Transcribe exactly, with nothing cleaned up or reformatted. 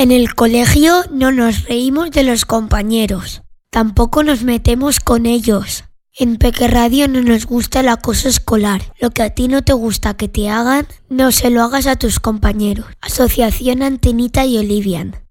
En el colegio no nos reímos de los compañeros. Tampoco nos metemos con ellos. En Peque Radio no nos gusta el acoso escolar. Lo que a ti no te gusta que te hagan, no se lo hagas a tus compañeros. Asociación Antenita y Olivian.